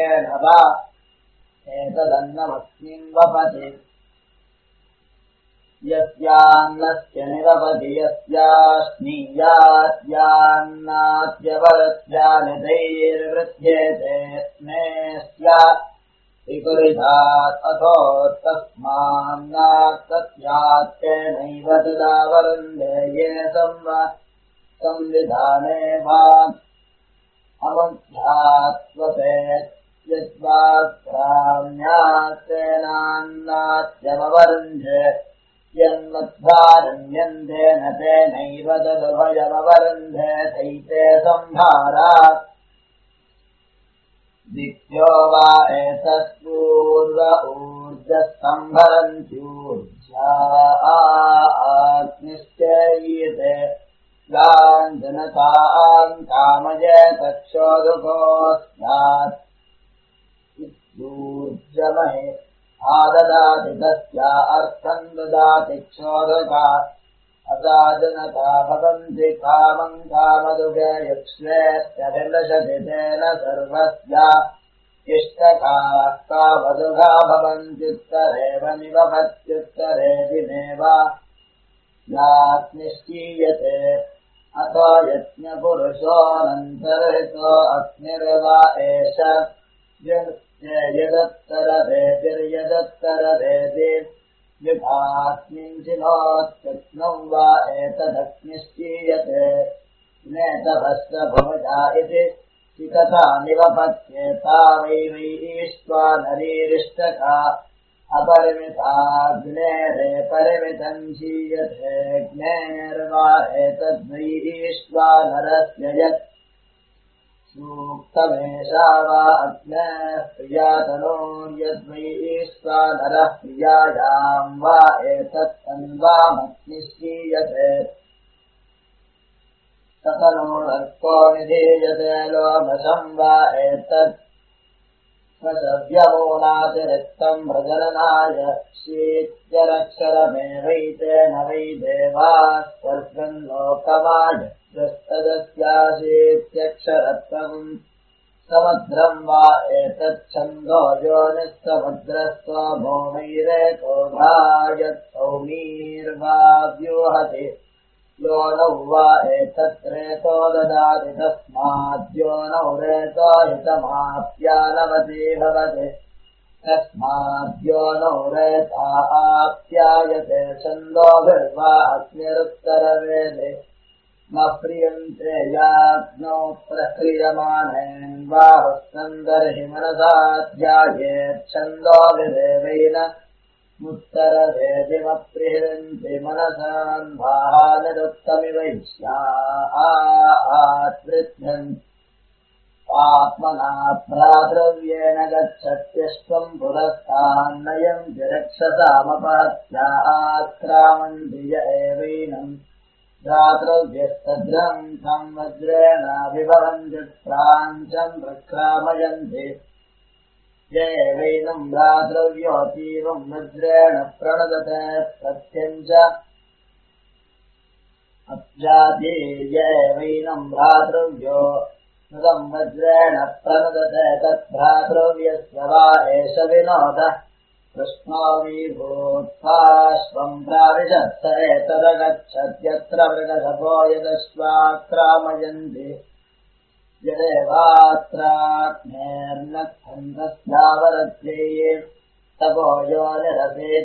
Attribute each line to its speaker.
Speaker 1: वृक्षेण वा एतदन्नमस्मिन् वपति यस्यान्नस्य निरवधि यस्यान्नाद्यवरस्यानिधैर्वृध्येते स्नेस्या विपरिधात् अथो तस्मान्नात्तस्यात्तेनैव तदावरुन्धे ये संविधाने वा अमुध्यात्वते यद्वाक्राम्यात्तेनान्नात्यमवरुन्धे यन्मध्वारण्यन्तेन तेनैव तदुभयमवरुन्धे तैते संभारात् दिक्यो वा एतत्पूर्व ऊर्जस्तम्भरन्त्यूर्जा आग्निश्चयीते लाञ्जनतां कामये तक्षोदुको स्यात् इत्यूर्जमहे आददाति तस्या अर्थं ददाति क्षोदका अदाजनता भवन्ति कामं कामदुगे युक्ष्वेत्यभिलषति तेन सर्वस्या इष्टकाः कामदुगा भवन्त्युत्तरेव निवभत्युत्तरे दिनेव याग्निश्चीयते अतो यज्ञपुरुषोऽनन्तर्हितो अग्निर्वा एष यदत्तरभेदिर्यदत्तरभेदि विभास्मिञ्चिनोत्यग्नौ वा एतदग्निश्चीयते नेतभस्य भुजा इति चिकता निवपत्येता वै ईश्वानरीरिष्टका अपरिमिताग्नेरे परिमितं चीयतेऽग्नेर्वा एतद्वै ईश्वानरस्य यत् सूक्तमेषा वा अग्नेः प्रियातनोर्यद्वै ईश्वानरः प्रियायां वा एतत्तन्वामग्निश्चीयते सकलोणर्को निधीयते लोभशं वा एतत् स्वशव्यमूलातिरिक्तं प्रजननाय शीत्यरक्षरमेवैतेन वै देवाः स्वर्गं लोकमाय यस्तदस्याशीत्यक्षरत्वम् समुद्रं वा एतच्छन्दो योनिस्समुद्रस्त्वा भूमैरेको धायत्सौमीर्वा व्यूहति योनौ वा एतत्रेतो ददाति तस्माद्योनौ रेतो हितमाप्यानवति भवति तस्माद्योनौ रेता आप्यायते छन्दोभिर्वा अग्निरुत्तरवेदे न प्रियन्ते याग्नौ प्रक्रियमाणेन्बाहुस्कन्दर्हि मनसा ध्यायेच्छन्दोभिरेवैन मुत्तरवेदिमप्रिहरन्ति मनसान्भाहानिरुक्तमिवैष्यात्वृध्यन् आत्मना भ्रातृव्येन गच्छत्यष्टम् पुरस्तान्नयम् विरक्षसामपहत्या आक्रामन्ति य एवैनम् भ्रातृव्यस्तद्रम् तम् वज्रेणाभिभवन्ति प्राञ्चम् प्रक्रामयन्ति येवैनम् भ्रातृव्योऽतीवम् वज्रेण प्रणदते प्रत्यञ्च अब्जाति येवैनम् भ्रातृव्यो नदम् वज्रेण प्रणदते तद्भ्रातृव्यस्य वा एष विनोदः कृष्णो विभूत्वाश्वम् प्राविशत् स एतदगच्छत्यत्र मृगशपो यदश्वाक्रामयन्ति यदेवात्राग्नेर्नक्षन्तस्यावरद्यै तपो यो निरसेत्